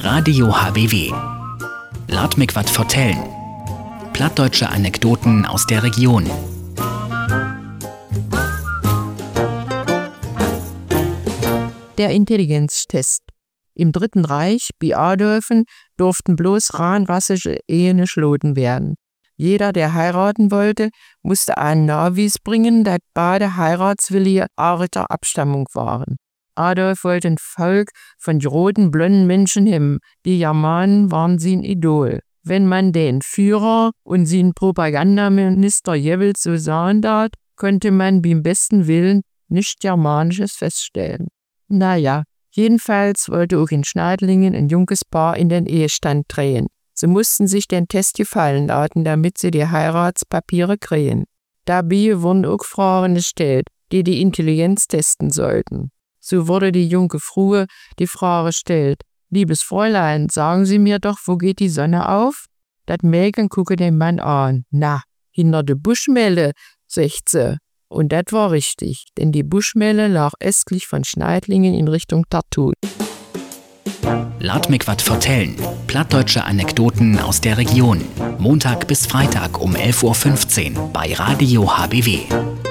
Radio HBW. Lad mich wat vertellen. Plattdeutsche Anekdoten aus der Region. Der Intelligenztest. Im Dritten Reich, bei Adolfen, durften bloß rein rassische Ehen geschloten werden. Jeder, der heiraten wollte, musste einen Nachweis bringen, dass beide heiratswillige arier Abstammung waren. Adolf wollte ein Volk von roten, blonden Menschen haben. Die Germanen waren sein Idol. Wenn man den Führer und seinen Propagandaminister jeweils so sahen darf, konnte man beim besten Willen nichts Germanisches feststellen. Naja, jedenfalls wollte auch in Schneidlingen ein junges Paar in den Ehestand drehen. Sie mussten sich den Test gefallen lassen, damit sie die Heiratspapiere kriegen. Dabei wurden auch Fragen gestellt, die Intelligenz testen sollten. So wurde die junge Frau die Frage gestellt: Liebes Fräulein, sagen Sie mir doch, wo geht die Sonne auf? Das Mädchen guckte den Mann an. Na, hinter de Buschmelle, sagt sie. Und das war richtig, denn die Buschmelle lag östlich von Schneidlingen in Richtung Tartut. Lad mich wat vertellen. Plattdeutsche Anekdoten aus der Region. Montag bis Freitag um 11:15 Uhr bei Radio HBW.